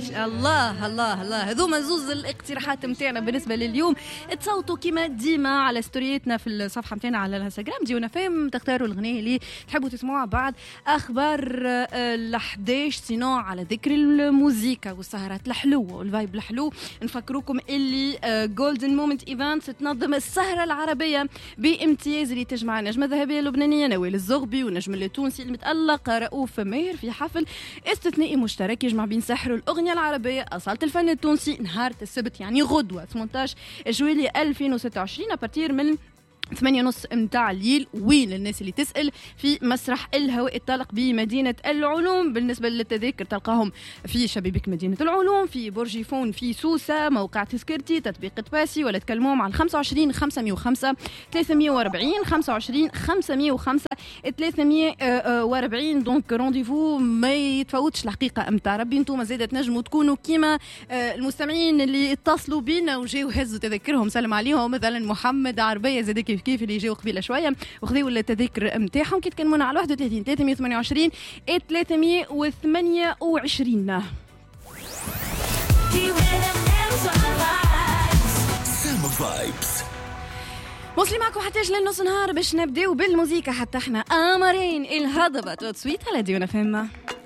الله الله الله، هذوما زوز الاقتراحات متاعنا بالنسبه لليوم. تصوتوا كما ديما على ستورياتنا في الصفحه متاعنا على الانستغرام ديونا فهم، تختاروا الاغنيه اللي تحبوا تسمعوها بعد اخبار ال11 سينو. على ذكر الموسيقى والسهرات الحلوه والفايب الحلو، نفكروكم اللي جولدن مومنت ايفنتس تنظم السهره العربيه بامتياز اللي تجمع النجمه الذهبيه اللبنانيه نوال الزغبي والنجم التونسي المتالق رؤوف ماهر في حفل استثنائي مشترك يجمع بين سحر الأغنية العربية أصالة الفن التونسي نهار السبت يعني غدوة 18 جويلية 2026 أبارتير من 8:30 متاع الليل. وين الناس اللي تسأل؟ في مسرح الهواء الطلق بمدينة العلوم. بالنسبة للتذاكر تلقاهم في شبابيك مدينة العلوم، في برجيفون، في سوسة، موقع تذكرتي، تطبيق باسي، ولا تكلموهم على 25 505 340 25 505 340. دونك رونديفو ما يتفوتش الحقيقة أمتع ربي. انتم زادة تنجموا تكونوا كيما المستمعين اللي اتصلوا بينا وجاوا هزوا تذكرهم، سلم عليهم مثلا محمد عربية زاد كيف اللي جاوا قبيله شويه وخذوا التذاكر نتاعهم كي تكلمونا على 31 328 328. مسلم معكم حتى للنص نهار باش نبداو بالموسيقى حتى احنا قمرين الهضبه توت سويت على ديونا فهمه.